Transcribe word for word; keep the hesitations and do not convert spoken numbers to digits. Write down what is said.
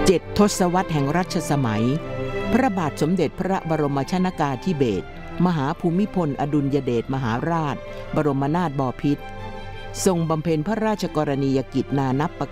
เจ็ดทศวรรษแห่งรัชสมัยพระบาทสมเด็จพระบรมชนกาธิเบศรมหาภูมิพลอดุลยเดชมหาราชบรมนาถบพิตรทรงบำเพ็ญพระราชกรณียกิจนานับประ